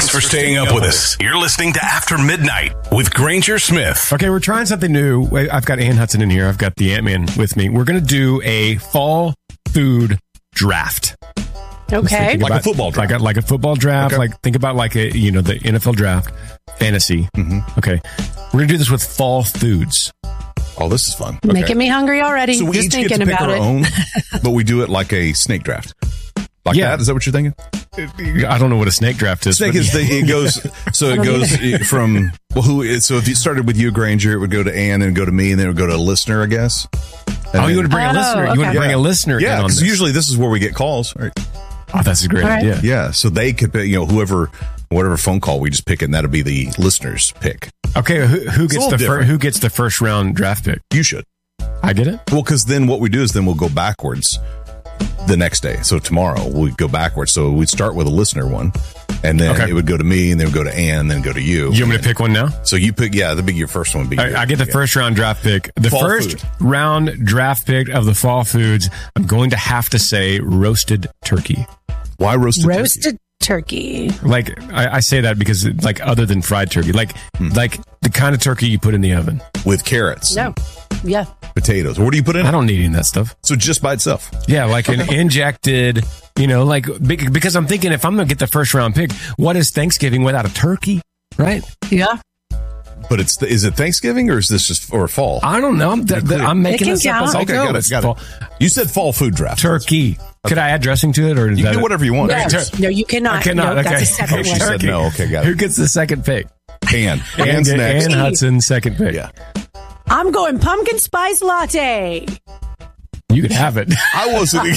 Thanks for staying up with us. You're listening to After Midnight with Granger Smith. Okay, we're trying something new. I've got Ann Hudson in here. I've got the Ant-Man with me. We're going to do a fall food draft. Okay. Like a football draft. Like a football draft. Okay. Like, think about like the NFL draft, fantasy. Mm-hmm. Okay. We're going to do this with fall foods. Oh, this is fun. Making me hungry already. So we just each get thinking to pick about our it. own, but we do it like a snake draft. Like that? Is that what you're thinking? I don't know what a snake draft is. Snake is it goes from so if you started with you, Granger, it would go to Ann and go to me, and then it would go to a listener, I guess. And you want to bring a listener? okay. You want to bring a listener? Yeah, in on because this. usually this is where we get calls, right? Oh, that's a great All right. idea. Yeah, so they could pick, whatever phone call we just pick, and that'll be the listener's pick. Okay, who gets different. who gets the first round draft pick? You should. I get it. Well, because then what we do is we'll go backwards the next day. So tomorrow we go backwards. So we'd start with a listener one, and then it would go to me, and then it would go to Ann, and then go to you. You want me to pick one now? So you pick, your first one would be I get the first round draft pick. The Fall first food. round draft pick of the fall foods, I'm going to have to say roasted turkey. Why Roasted turkey. Like, I say that because, like, other than fried turkey, like the kind of turkey you put in the oven. with carrots? No. Yeah. Potatoes. What do you put in? I don't need any of that stuff. So just by itself. Yeah, like an injected, because I'm thinking if I'm going to get the first round pick, what is Thanksgiving without a turkey, right? Yeah. But is it Thanksgiving or is this just or fall? I don't know. I'm making It can this up as I count. go. Got It's it. fall. You said fall food draft. Turkey. Could I add dressing to it, or is You that can do it? whatever you want. No, no, you cannot. I cannot. No, okay. that's a separate She one. said no. Okay, got it. Who gets the second pick? Ann's next. Ann Hudson, second pick. Yeah. I'm going pumpkin spice latte. You can have it. I wasn't.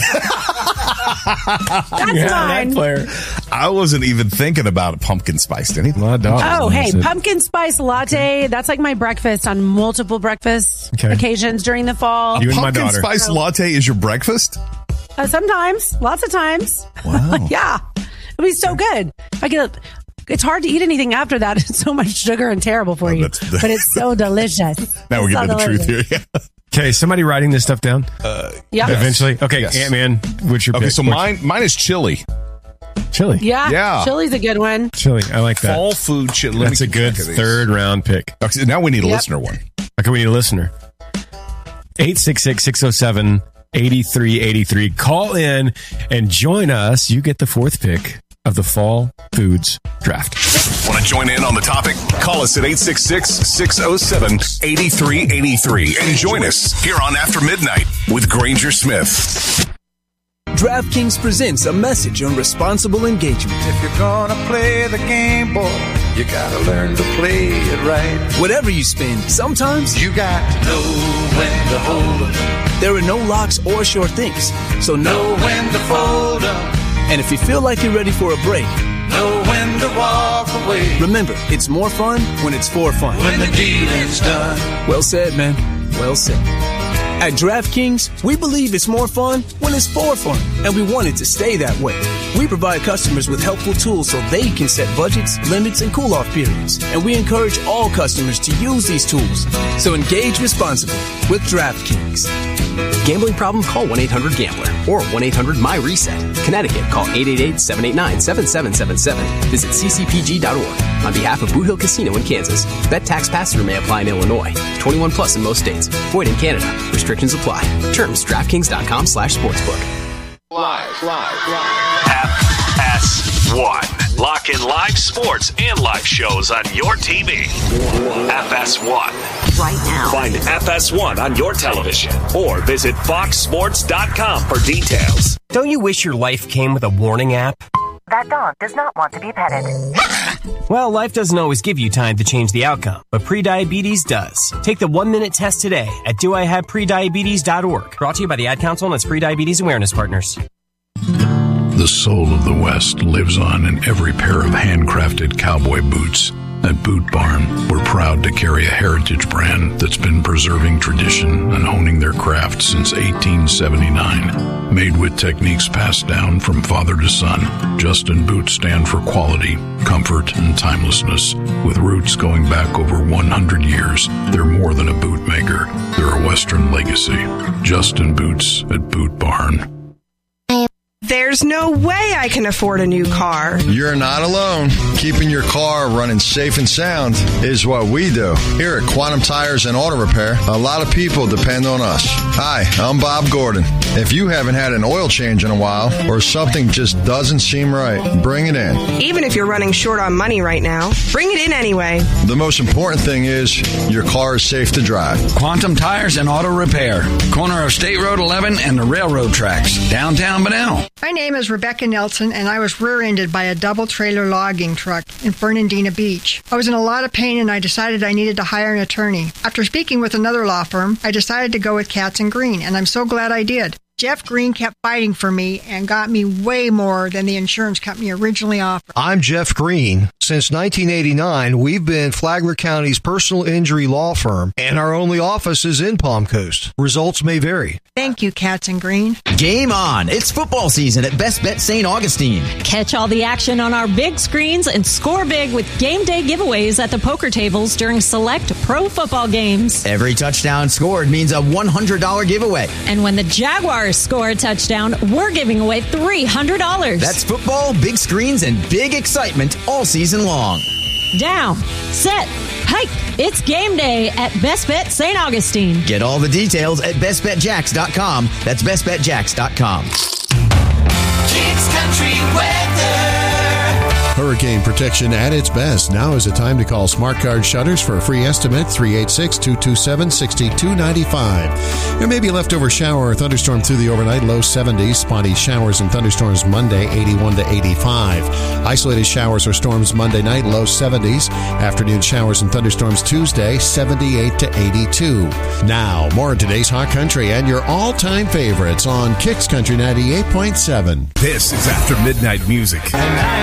That's mine. Player. I wasn't even thinking about pumpkin spiced anything. My dog. Oh, hey, pumpkin spice latte. That's like my breakfast on multiple breakfast occasions during the fall. You and my Pumpkin daughter. spice latte is your breakfast? Sometimes, lots of times. Wow. Yeah, it'll be so good. It's hard to eat anything after that. It's so much sugar and terrible for you, but it's so delicious. Now we're It's getting so to the truth delicious. here. Yeah. Okay, somebody writing this stuff down? Yeah. Eventually? Okay, Yes. Ant-Man, what's your Okay, pick? so mine is chili. Chili. Yeah. Chili's a good one. Chili. I like that. Fall food chili. Let That's me a keep good track of these. third round pick. Okay, now we need a Yep. listener one. Okay, we need a listener. 866-607-8383. Call in and join us. You get the fourth pick of the fall foods draft. Want to join in on the topic? Call us at 866-607-8383 and join us here on After Midnight with Granger Smith. DraftKings presents a message on responsible engagement. If you're gonna play the game, boy, you gotta learn to play it right. Whatever you spend, sometimes You got to know when to hold 'em, there are no locks or sure things. So know when to fold 'em, And if you feel like you're ready for a break, know when to walk away. remember, it's more fun when it's for fun. When the dealing's done. Well said, man. Well said. At DraftKings, we believe it's more fun when it's for fun, and we want it to stay that way. We provide customers with helpful tools so they can set budgets, limits, and cool-off periods, and we encourage all customers to use these tools. So engage responsibly with DraftKings. Gambling problem? Call 1-800-GAMBLER or 1-800-MY-RESET. Connecticut, call 888-789-7777. Visit ccpg.org. On behalf of Boot Hill Casino in Kansas, bet tax pass-through may apply in Illinois. 21 plus in most states. Void in Canada. Restrictions apply. Terms, DraftKings.com/sportsbook. Live. FS1. Lock in live sports and live shows on your TV. FS1. Right now. Find FS1 on your television or visit foxsports.com for details. Don't you wish your life came with a warning app? That dog does not want to be petted. Well, life doesn't always give you time to change the outcome, but prediabetes does. Take the 1-minute test today at doihaveprediabetes.org. Brought to you by the Ad Council and its Prediabetes Awareness Partners. The soul of the West lives on in every pair of handcrafted cowboy boots. At Boot Barn, we're proud to carry a heritage brand that's been preserving tradition and honing their craft since 1879. Made with techniques passed down from father to son, Justin boots stand for quality, comfort, and timelessness. With roots going back over 100 years, they're more than a boot maker. They're a Western legacy. Justin Boots at Boot Barn. There's no way I can afford a new car. You're not alone. Keeping your car running safe and sound is what we do. Here at Quantum Tires and Auto Repair, a lot of people depend on us. Hi, I'm Bob Gordon. If you haven't had an oil change in a while or something just doesn't seem right, bring it in. Even if you're running short on money right now, bring it in anyway. The most important thing is your car is safe to drive. Quantum Tires and Auto Repair. Corner of State Road 11 and the railroad tracks. Downtown Bunnell. My name is Rebecca Nelson, and I was rear-ended by a double-trailer logging truck in Fernandina Beach. I was in a lot of pain, and I decided I needed to hire an attorney. After speaking with another law firm, I decided to go with Katz & Green, and I'm so glad I did. Jeff Green kept fighting for me and got me way more than the insurance company originally offered. I'm Jeff Green. Since 1989, we've been Flagler County's personal injury law firm, and our only office is in Palm Coast. Results may vary. Thank you, Katz & Green. Game on. It's football season at Best Bet St. Augustine. Catch all the action on our big screens and score big with game day giveaways at the poker tables during select pro football games. Every touchdown scored means a $100 giveaway. And when the Jaguars score a touchdown, we're giving away $300. That's football, big screens, and big excitement all season long. Down, set, hike. It's game day at Best Bet St. Augustine. Get all the details at bestbetjacks.com. That's bestbetjacks.com. Kicks Country Weather. Hurricane protection at its best. Now is the time to call Smart Card Shutters for a free estimate, 386-227-6295. There may be a leftover shower or thunderstorm through the overnight, low 70s. Spotty showers and thunderstorms Monday, 81 to 85. Isolated showers or storms Monday night, low 70s. Afternoon showers and thunderstorms Tuesday, 78 to 82. Now, more of today's Hot Country and your all-time favorites on Kicks Country 98.7. This is After Midnight Music.